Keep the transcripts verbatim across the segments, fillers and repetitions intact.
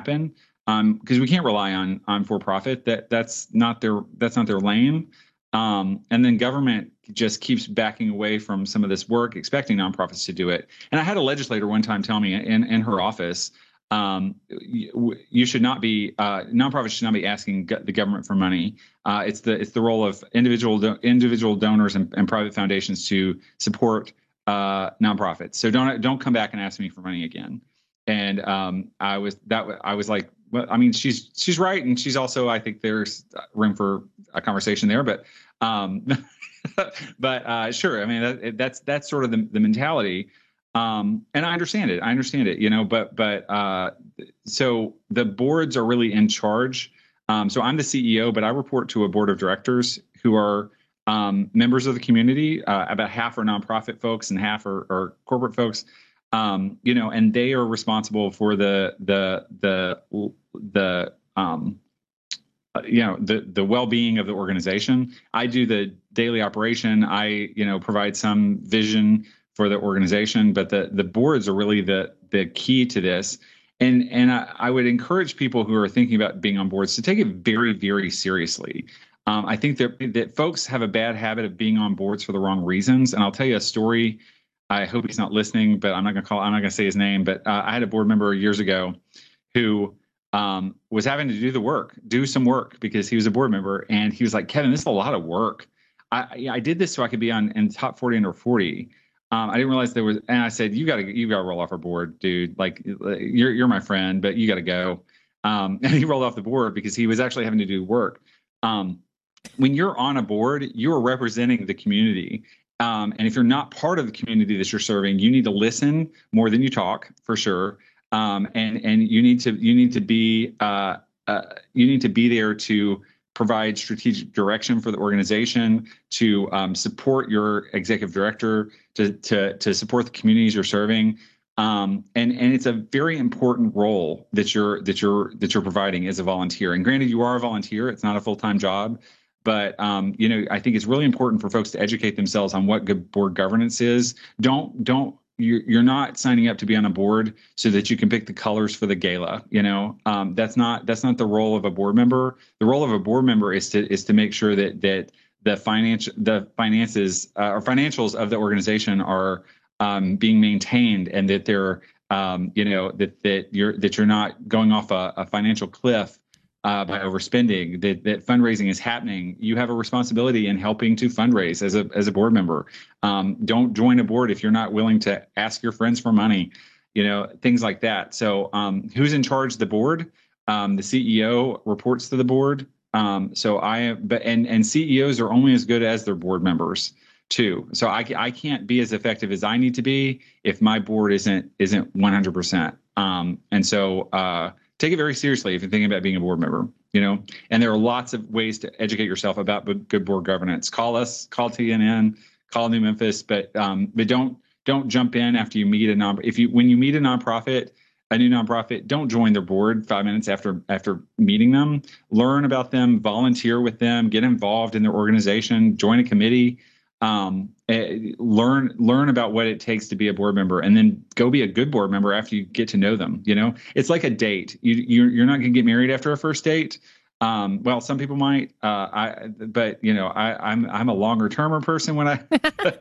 happen. Um, because we can't rely on on for profit. That that's not their that's not their lane. Um, and then government just keeps backing away from some of this work, expecting nonprofits to do it. And I had a legislator one time tell me in in her office, um, you, you should not be uh, nonprofits should not be asking go- the government for money. Uh, it's the it's the role of individual do- individual donors and, and private foundations to support uh, nonprofits. So don't don't come back and ask me for money again. And um, I was that I was like, well, I mean, she's she's right, and she's also, I think there's room for a conversation there, but um, but uh, sure, I mean that, that's that's sort of the, the mentality, um, and I understand it. I understand it, you know. But but uh, so the boards are really in charge. Um, so I'm the C E O, but I report to a board of directors who are um, members of the community. Uh, about half are nonprofit folks, and half are, are corporate folks. Um, you know, and they are responsible for the the the the um, uh, you know the the well-being of the organization. I do the daily operation. I you know provide some vision for the organization, but the the boards are really the the key to this. And and I, I would encourage people who are thinking about being on boards to take it very very seriously. Um, I think that that folks have a bad habit of being on boards for the wrong reasons. And I'll tell you a story. I hope he's not listening, but I'm not going to call, I'm not going to say his name, but uh, I had a board member years ago who um, was having to do the work, do some work because he was a board member. And he was like, Kevin, this is a lot of work. I, I did this so I could be on in top forty under forty. Um, I didn't realize there was, and I said, you got to, you got to roll off our board, dude. Like you're, you're my friend, but you got to go. Um, and he rolled off the board because he was actually having to do work. Um, when you're on a board, you are representing the community. Um, and if you're not part of the community that you're serving, you need to listen more than you talk, for sure. Um, and and you need to you need to be uh, uh, you need to be there to provide strategic direction for the organization, to um, support your executive director, to to to support the communities you're serving. Um, and and it's a very important role that you're that you're that you're providing as a volunteer. And granted, you are a volunteer; it's not a full-time job. But, um, you know, I think it's really important for folks to educate themselves on what good board governance is. Don't don't you're, you're not signing up to be on a board so that you can pick the colors for the gala. You know, um, that's not that's not the role of a board member. The role of a board member is to is to make sure that that the financial the finances uh, or financials of the organization are um, being maintained and that they're, um, you know, that that you're that you're not going off a, a financial cliff. Uh, by overspending, that, that fundraising is happening. You have a responsibility in helping to fundraise as a as a board member. Um, don't join a board if you're not willing to ask your friends for money, you know, things like that. So um, who's in charge of the board? Um, the C E O reports to the board. Um, so I, but and and C E Os are only as good as their board members too. So I, I can't be as effective as I need to be if my board isn't isn't one hundred percent. Um, and so. Uh, Take it very seriously if you're thinking about being a board member, you know, and there are lots of ways to educate yourself about good board governance. Call us, call T N N, call New Memphis, but um, but don't don't jump in after you meet a non. If you when you meet a nonprofit, a new nonprofit, don't join their board five minutes after after meeting them. Learn about them, volunteer with them, get involved in their organization, join a committee. Um, learn learn about what it takes to be a board member, and then go be a good board member after you get to know them. You know, it's like a date. You you're, you're not going to get married after a first date. Um, well, some people might. Uh, I but you know, I, I'm I'm a longer termer person when I,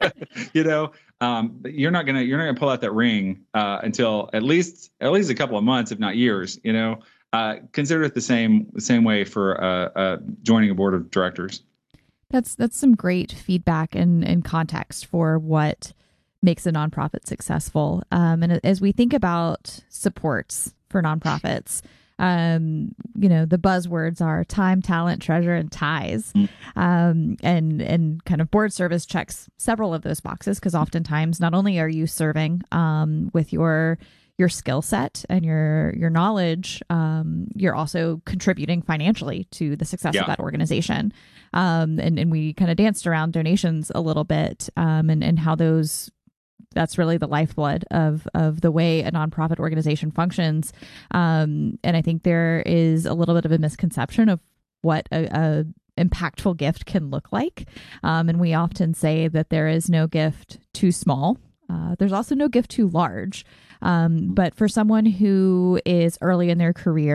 you know, um, but you're not gonna you're not gonna pull out that ring uh, until at least at least a couple of months, if not years. You know, uh, consider it the same the same way for uh, uh, joining a board of directors. That's that's some great feedback and, and context for what makes a nonprofit successful. Um, and as we think about supports for nonprofits, um, you know, the buzzwords are time, talent, treasure, and ties. Um, and and kind of board service checks several of those boxes because oftentimes not only are you serving um, with your your skill set and your your knowledge, um, you're also contributing financially to the success yeah. of that organization. Um, and, and we kind of danced around donations a little bit um, and, and how those that's really the lifeblood of of the way a nonprofit organization functions. Um, and I think there is a little bit of a misconception of what a, a impactful gift can look like. Um, and we often say that there is no gift too small. Uh, there's also no gift too large. Um, but for someone who is early in their career,